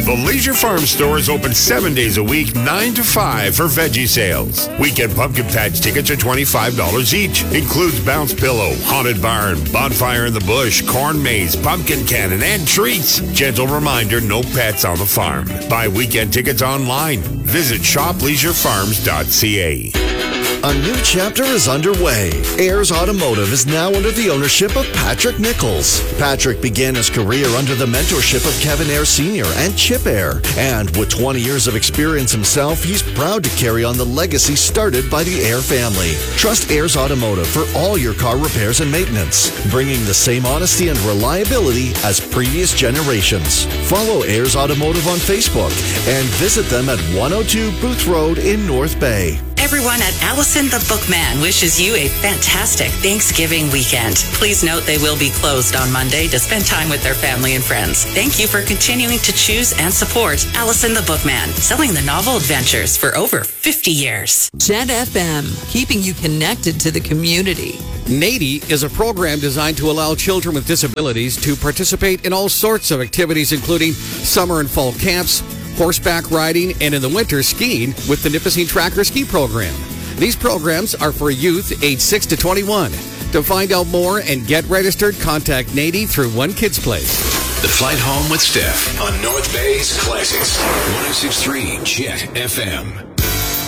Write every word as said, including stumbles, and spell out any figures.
The Leisure Farm store is open seven days a week, nine to five for veggie sales. Weekend pumpkin patch tickets are twenty-five dollars each. Includes bounce pillow, haunted barn, bonfire in the bush, corn maze, pumpkin cannon, and treats. Gentle reminder, no pets on the farm. Buy weekend tickets online. Visit shop leisure farms dot c a. A new chapter is underway. Ayers Automotive is now under the ownership of Patrick Nichols. Patrick began his career under the mentorship of Kevin Ayers Senior and Chip Ayers. And with twenty years of experience himself, he's proud to carry on the legacy started by the Ayers family. Trust Ayers Automotive for all your car repairs and maintenance, bringing the same honesty and reliability as previous generations. Follow Ayers Automotive on Facebook and visit them at one oh two Booth Road in North Bay. Everyone at Allison the Bookman wishes you a fantastic Thanksgiving weekend. Please note they will be closed on Monday to spend time with their family and friends. Thank you for continuing to choose and support Allison the Bookman, selling the novel adventures for over fifty years. Gen F M, keeping you connected to the community. NADY is a program designed to allow children with disabilities to participate in all sorts of activities, including summer and fall camps, horseback riding, and in the winter, skiing with the Nipissing Tracker Ski Program. These programs are for youth age six to twenty-one. To find out more and get registered, contact NADY through One Kids Place. The Flight Home with Steph on North Bay's Classics. one oh six point three Jet F M.